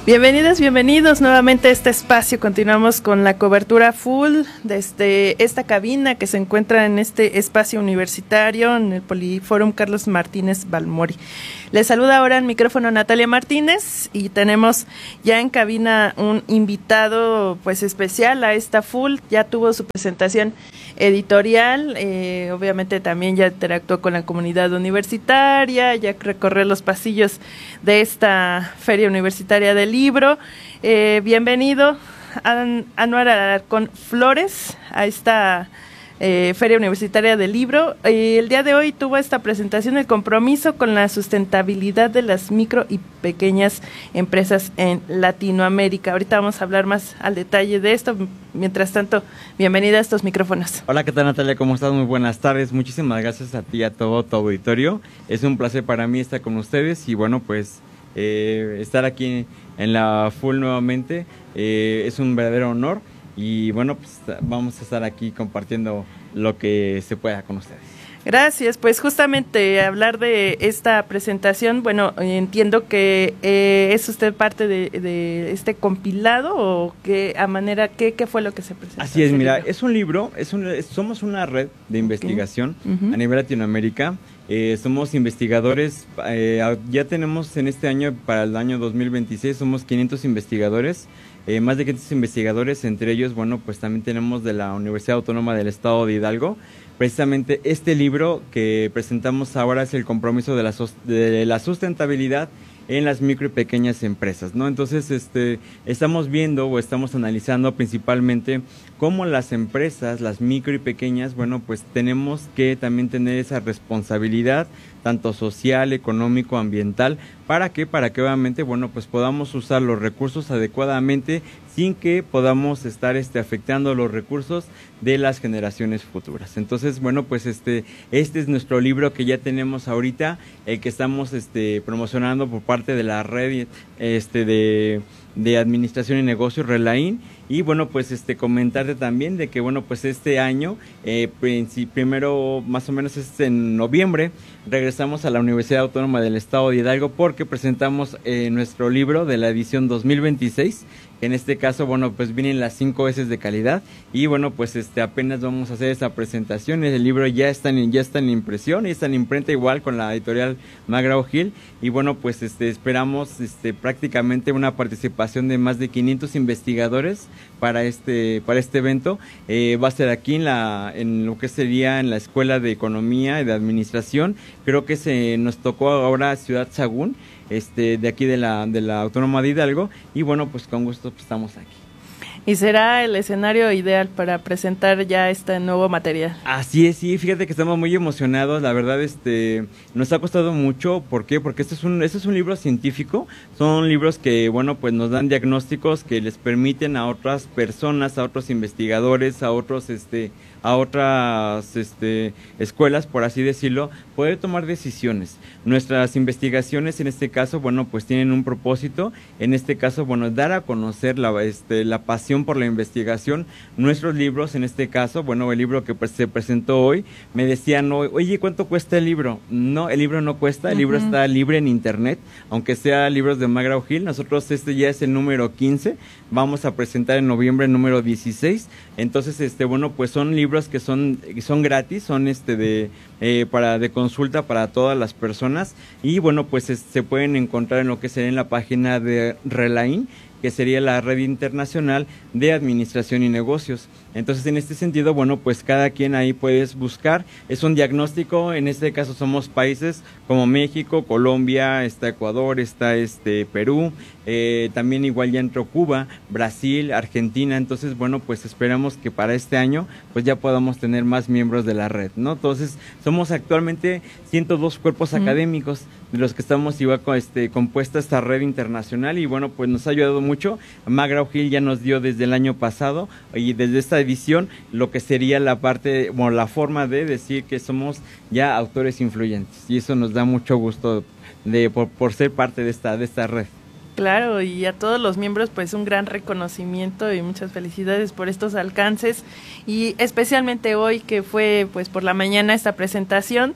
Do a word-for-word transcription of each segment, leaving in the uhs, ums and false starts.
Bienvenidas, bienvenidos nuevamente a este espacio. Continuamos con la cobertura full desde esta cabina que se encuentra en este espacio universitario en el Poliforum Carlos Martínez Balmori. Les saluda ahora el micrófono Natalia Martínez y tenemos ya en cabina un invitado pues especial a esta full. Ya tuvo su presentación editorial, eh, obviamente también ya interactuó con la comunidad universitaria, ya recorrió los pasillos de esta feria universitaria del libro. Eh, bienvenido, An- Anuar Alarcón Flores, a esta eh, feria universitaria del libro. Eh, el día de hoy tuvo esta presentación el compromiso con la sustentabilidad de las micro y pequeñas empresas en Latinoamérica. Ahorita vamos a hablar más al detalle de esto. Mientras tanto, bienvenida a estos micrófonos. Hola, ¿qué tal, Natalia? ¿Cómo estás? Muy buenas tardes. Muchísimas gracias a ti y a todo tu auditorio. Es un placer para mí estar con ustedes y bueno, pues eh, estar aquí en la Full nuevamente eh, es un verdadero honor y bueno, pues vamos a estar aquí compartiendo lo que se pueda con ustedes. Gracias, pues justamente hablar de esta presentación, bueno, entiendo que eh, es usted parte de, de este compilado o qué a manera qué qué fue lo que se presentó. Así es, mira, libro? es un libro, es un, es, somos una red de investigación okay. uh-huh. a nivel Latinoamérica. Eh, somos investigadores, eh, ya tenemos en este año, para el año dos mil veintiséis, somos quinientos investigadores, eh, más de quinientos investigadores, entre ellos, bueno, pues también tenemos de la Universidad Autónoma del Estado de Hidalgo. Precisamente este libro que presentamos ahora es el compromiso de la, de la sustentabilidad en las micro y pequeñas empresas, ¿no? Entonces, este, estamos viendo o estamos analizando principalmente cómo las empresas, las micro y pequeñas, bueno, pues tenemos que también tener esa responsabilidad, tanto social, económico, ambiental, ¿para qué? Para que obviamente, bueno, pues podamos usar los recursos adecuadamente sin que podamos estar este, afectando los recursos de las generaciones futuras. Entonces, bueno, pues este, este es nuestro libro que ya tenemos ahorita, el que estamos este, promocionando por parte de la red este, de, de Administración y Negocios, RELAIN, y bueno, pues este comentarte también de que bueno, pues este año, eh, primero más o menos es en noviembre, regresamos a la Universidad Autónoma del Estado de Hidalgo porque presentamos eh, nuestro libro de la edición dos mil veintiséis, que en este caso, bueno, pues vienen las cinco S de calidad y bueno, pues este apenas vamos a hacer esta presentación. El libro ya está en, ya está en impresión y está en imprenta igual con la editorial McGraw-Hill y bueno, pues este esperamos este prácticamente una participación de más de quinientos investigadores para este para este evento. Eh, va a ser aquí en la en lo que sería en la Escuela de Economía y de Administración. Creo que se nos tocó ahora Ciudad Sagún, este de aquí de la de la Autónoma de Hidalgo y bueno, pues con gusto pues, estamos aquí. Y será el escenario ideal para presentar ya este nuevo material. Así es, sí, fíjate que estamos muy emocionados, la verdad este nos ha costado mucho, ¿por qué? Porque este es un este es un libro científico, son libros que bueno, pues nos dan diagnósticos que les permiten a otras personas, a otros investigadores, a otros este a otras este, escuelas, por así decirlo, poder tomar decisiones. Nuestras investigaciones, en este caso, bueno, pues tienen un propósito, en este caso, bueno, dar a conocer la, este, la pasión por la investigación. Nuestros libros, en este caso, bueno, el libro que pues, se presentó hoy, me decían, oye, ¿cuánto cuesta el libro? No, el libro no cuesta, el uh-huh. libro está libre en internet, aunque sea libros de McGraw-Hill. Nosotros este ya es el número quince, vamos a presentar en noviembre el número dieciséis, entonces, este, bueno, pues son libros que son que son gratis, son este de eh, para de consulta para todas las personas y bueno, pues es, se pueden encontrar en lo que sería en la página de RELAIN, que sería la Red Internacional de Administración y Negocios. Entonces, en este sentido, bueno, pues cada quien ahí puedes buscar, es un diagnóstico, en este caso somos países como México, Colombia, está Ecuador, está este Perú, eh, también igual ya entró Cuba, Brasil, Argentina, entonces, bueno, pues esperamos que para este año, pues ya podamos tener más miembros de la red, ¿no? Entonces, somos actualmente ciento dos cuerpos mm. académicos, de los que estamos igual con este, compuesta esta red internacional y bueno, pues nos ha ayudado mucho. McGraw-Hill ya nos dio desde el año pasado y desde esta edición lo que sería la parte, bueno, la forma de decir que somos ya autores influyentes y eso nos da mucho gusto de por, por ser parte de esta, de esta red. Claro, y a todos los miembros pues un gran reconocimiento y muchas felicidades por estos alcances y especialmente hoy que fue pues por la mañana esta presentación.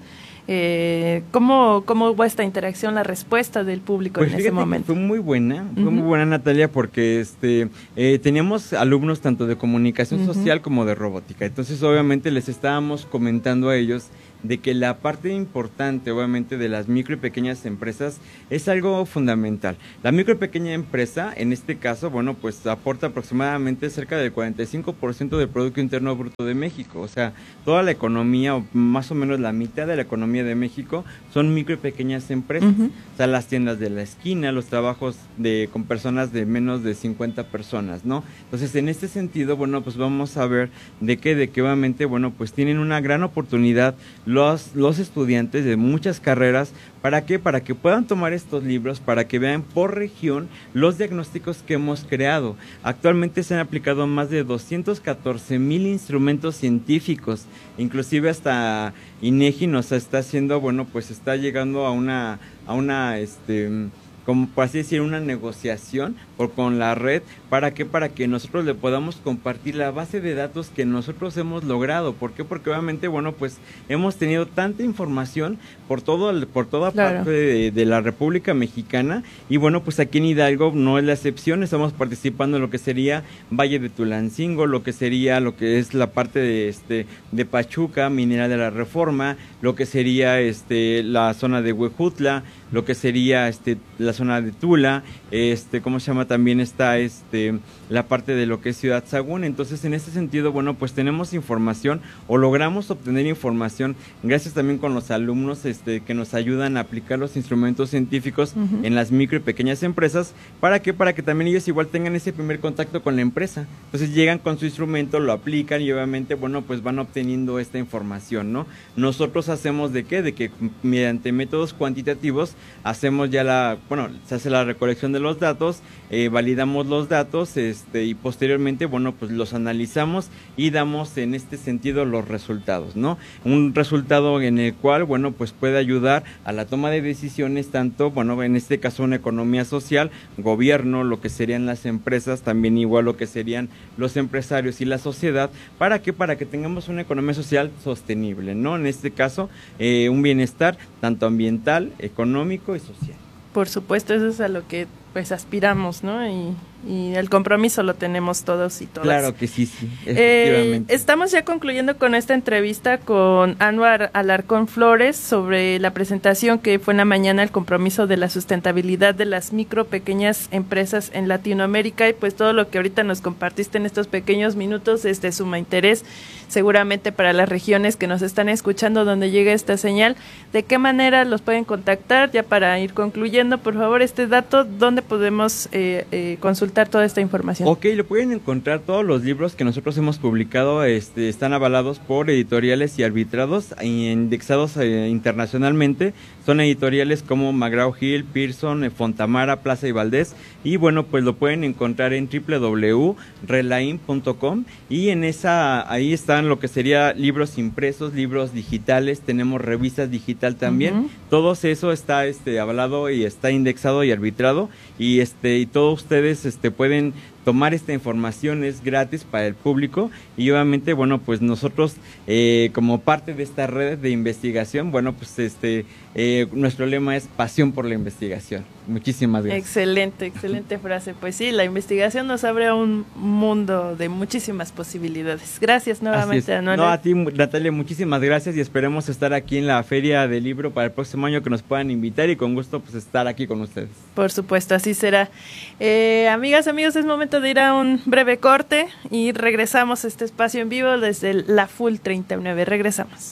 Eh, ¿cómo, ¿Cómo hubo esta interacción, la respuesta del público pues en ese momento? Fue muy buena, fue uh-huh. muy buena, Natalia, porque este eh, teníamos alumnos tanto de comunicación uh-huh. social como de robótica. Entonces, obviamente, les estábamos comentando a ellos de que la parte importante, obviamente, de las micro y pequeñas empresas es algo fundamental. La micro y pequeña empresa, en este caso, bueno, pues aporta aproximadamente cerca del cuarenta y cinco por ciento del Producto Interno Bruto de México. O sea, toda la economía, o más o menos la mitad de la economía de México, son micro y pequeñas empresas. Uh-huh. O sea, las tiendas de la esquina, los trabajos de con personas de menos de cincuenta personas, ¿no? Entonces, en este sentido, bueno, pues vamos a ver de que, de que obviamente, bueno, pues tienen una gran oportunidad Los, los estudiantes de muchas carreras. ¿Para qué? Para que puedan tomar estos libros, para que vean por región los diagnósticos que hemos creado. Actualmente se han aplicado más de doscientos catorce mil instrumentos científicos, inclusive hasta INEGI nos está haciendo, bueno, pues está llegando a una, a una, este... como por así decir, una negociación por, con la red, ¿para qué? Para que nosotros le podamos compartir la base de datos que nosotros hemos logrado. ¿Por qué? Porque obviamente, bueno, pues hemos tenido tanta información por todo por toda claro. parte de, de la República Mexicana, y bueno, pues aquí en Hidalgo no es la excepción. Estamos participando en lo que sería Valle de Tulancingo, lo que sería lo que es la parte de este de Pachuca, Mineral de la Reforma, lo que sería este la zona de Huejutla, lo que sería este la zona de Tula, este cómo se llama, también está este la parte de lo que es Ciudad Sagún. Entonces, en este sentido, bueno, pues tenemos información, o logramos obtener información gracias también con los alumnos este que nos ayudan a aplicar los instrumentos científicos uh-huh. en las micro y pequeñas empresas. ¿Para qué? Para que también ellos igual tengan ese primer contacto con la empresa. Entonces llegan con su instrumento, lo aplican y obviamente, bueno, pues van obteniendo esta información, ¿no? Nosotros hacemos de qué, de que mediante métodos cuantitativos hacemos ya la, bueno, se hace la recolección de los datos, eh, validamos los datos, este, y posteriormente, bueno, pues los analizamos y damos en este sentido los resultados, ¿no? Un resultado en el cual, bueno, pues puede ayudar a la toma de decisiones, tanto, bueno, en este caso una economía social, gobierno, lo que serían las empresas, también igual lo que serían los empresarios y la sociedad. ¿Para qué? Para que tengamos una economía social sostenible, ¿no? En este caso, eh, un bienestar tanto ambiental, económico y social. Por supuesto, eso es a lo que pues aspiramos, ¿no? Y, y el compromiso lo tenemos todos y todas. Claro que sí, sí, efectivamente. Eh, estamos ya concluyendo con esta entrevista con Anwar Alarcón Flores sobre la presentación que fue en la mañana, el compromiso de la sustentabilidad de las micro, pequeñas empresas en Latinoamérica, y pues todo lo que ahorita nos compartiste en estos pequeños minutos es de suma interés, seguramente para las regiones que nos están escuchando donde llega esta señal. ¿De qué manera los pueden contactar? Ya para ir concluyendo, por favor, este dato, ¿dónde podemos eh, eh, consultar toda esta información? Ok, lo pueden encontrar, todos los libros que nosotros hemos publicado este, están avalados por editoriales y arbitrados e indexados eh, internacionalmente. Son editoriales como McGraw-Hill, Pearson, eh, Fontamara, Plaza y Valdés, y bueno, pues lo pueden encontrar en doble u doble u doble u punto relaim punto com, y en esa, ahí están lo que sería libros impresos, libros digitales, tenemos revistas digital también, uh-huh. todo eso está este avalado y está indexado y arbitrado, y este y todos ustedes este pueden tomar esta información, es gratis para el público, y obviamente, bueno, pues nosotros eh, como parte de esta red de investigación, bueno, pues este eh, nuestro lema es pasión por la investigación. Muchísimas gracias. Excelente, excelente frase. Pues sí, la investigación nos abre a un mundo de muchísimas posibilidades. Gracias nuevamente, Anuel. No, a ti, Natalia, muchísimas gracias, y esperemos estar aquí en la Feria del Libro para el próximo año, que nos puedan invitar, y con gusto pues estar aquí con ustedes. Por supuesto, así será. Eh, amigas, amigos, es momento de ir a un breve corte y regresamos a este espacio en vivo desde la Full treinta y nueve. Regresamos.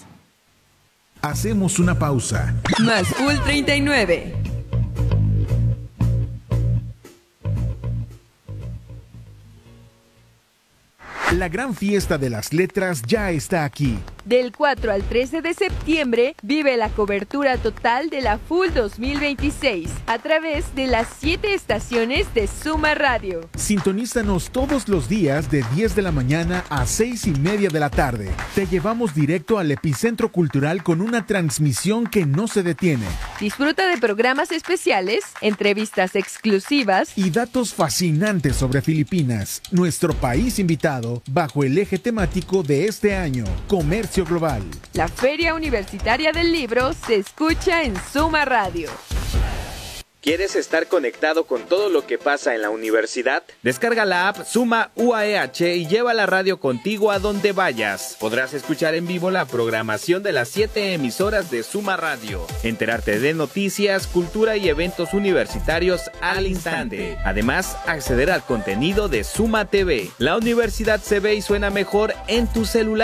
Hacemos una pausa. Más Full treinta y nueve. La gran fiesta de las letras ya está aquí. Del cuatro al trece de septiembre, vive la cobertura total de la Full dos mil veintiséis a través de las siete estaciones de Suma Radio. Sintonízanos todos los días de diez de la mañana a seis y media de la tarde. Te llevamos directo al epicentro cultural con una transmisión que no se detiene. Disfruta de programas especiales, entrevistas exclusivas y datos fascinantes sobre Filipinas, nuestro país invitado, bajo el eje temático de este año, comercio comercio global. La Feria Universitaria del Libro se escucha en Suma Radio. ¿Quieres estar conectado con todo lo que pasa en la universidad? Descarga la app Suma U A E H y lleva la radio contigo a donde vayas. Podrás escuchar en vivo la programación de las siete emisoras de Suma Radio, enterarte de noticias, cultura y eventos universitarios al instante. Además, acceder al contenido de Suma T V. La universidad se ve y suena mejor en tu celular.